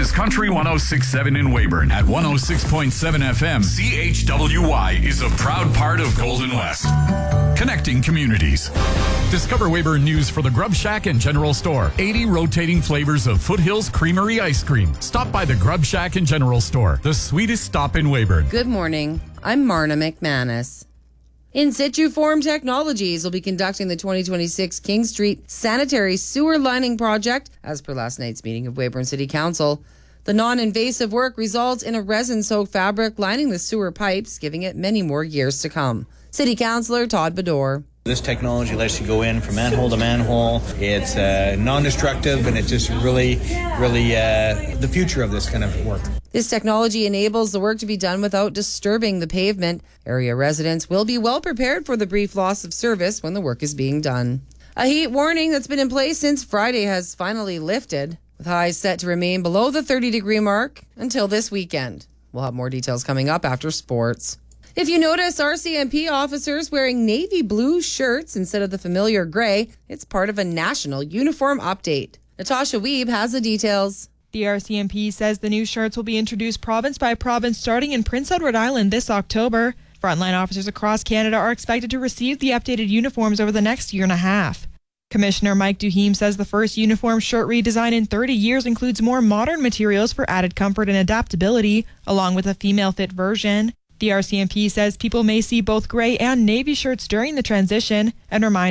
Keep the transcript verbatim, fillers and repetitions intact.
is Country one oh six point seven in Weyburn. At one oh six point seven F M, C H W Y is a proud part of Golden West. Connecting communities. Discover Weyburn news for the Grub Shack and General Store. eighty rotating flavors of Foothills Creamery ice cream. Stop by the Grub Shack and General Store, the sweetest stop in Weyburn. Good morning. I'm Marna McManus. In Situ Form Technologies will be conducting the twenty twenty-six King Street Sanitary Sewer Lining Project, as per last night's meeting of Weyburn City Council. The non-invasive work results in a resin-soaked fabric lining the sewer pipes, giving it many more years to come. City Councillor Todd Bedore. This technology lets you go in from manhole to manhole. It's uh, non-destructive, and it's just really, really uh, the future of this kind of work. This technology enables the work to be done without disturbing the pavement. Area residents will be well prepared for the brief loss of service when the work is being done. A heat warning that's been in place since Friday has finally lifted, with highs set to remain below the thirty degree mark until this weekend. We'll have more details coming up after sports. If you notice R C M P officers wearing navy blue shirts instead of the familiar gray, it's part of a national uniform update. Natasha Weeb has the details. The R C M P says the new shirts will be introduced province by province starting in Prince Edward Island this October. Frontline officers across Canada are expected to receive the updated uniforms over the next year and a half. Commissioner Mike Duheme says the first uniform shirt redesign in thirty years includes more modern materials for added comfort and adaptability, along with a female fit version. The R C M P says people may see both gray and navy shirts during the transition and reminds